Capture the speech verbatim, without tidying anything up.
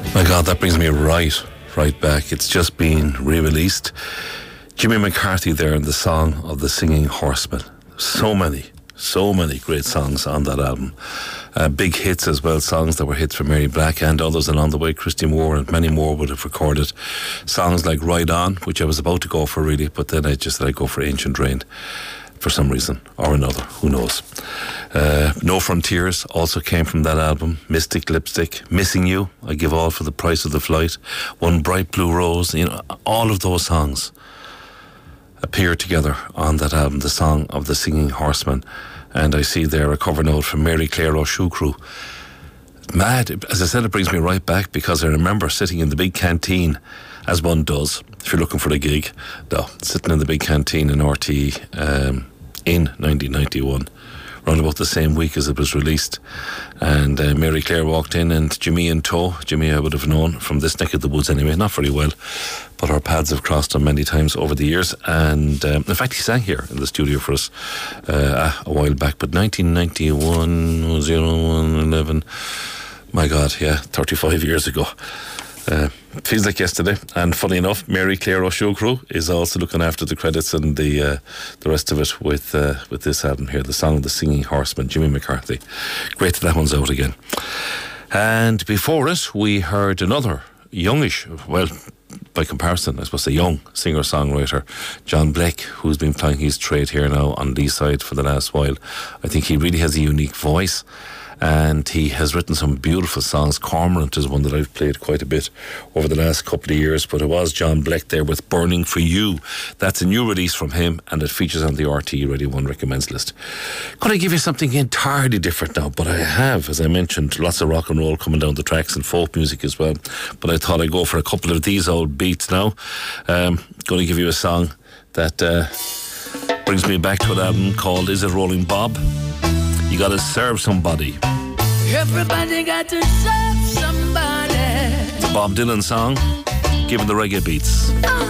My God, that brings me right, right back. It's just been re-released. Jimmy McCarthy there in the Song of the Singing Horseman. So many, so many great songs on that album. Uh, big hits as well, songs that were hits for Mary Black and others along the way. Christy Moore and many more would have recorded songs like Ride On, which I was about to go for really, but then I just said I'd go for Ancient Rain for some reason or another, who knows. Uh, No Frontiers also came from that album. Mystic Lipstick, Missing You, I Give All for the Price of the Flight, One Bright Blue Rose, you know, all of those songs appear together on that album, The Song of the Singing Horseman. And I see there a cover note from Mary Claire O'Shukru. Mad, as I said, it brings me right back because I remember sitting in the big canteen, as one does if you're looking for a gig. No, sitting in the big canteen in R T E um, in nineteen ninety-one, around about the same week as it was released. And uh, Mary Claire walked in, and Jimmy in tow. Jimmy I would have known from this neck of the woods anyway, not very well, but our paths have crossed on many times over the years. And um, in fact, he sang here in the studio for us uh, a while back. But nineteen ninety-one, oh one, eleven, my God, yeah, thirty-five years ago. Uh, feels like yesterday. And funny enough, Mary Claire O'Shukru is also looking after the credits and the uh, the rest of it with uh, with this album here, The Song of the Singing Horseman, Jimmy McCarthy. Great that that one's out again. And before it, we heard another youngish, well, by comparison, I suppose a young singer-songwriter, John Blake, who's been playing his trade here now on Leeside for the last while. I think he really has a unique voice, and he has written some beautiful songs. Cormorant is one that I've played quite a bit over the last couple of years, but it was John Blake there with Burning for You. That's a new release from him, and it features on the R T E Radio one Recommends list. Going to give you something entirely different now, but I have, as I mentioned, lots of rock and roll coming down the tracks and folk music as well, but I thought I'd go for a couple of these old beats now. Um, going to give you a song that uh, brings me back to an album called Is It Rolling Bob? You gotta serve somebody. Everybody got to serve somebody. It's a Bob Dylan song, given the reggae beats.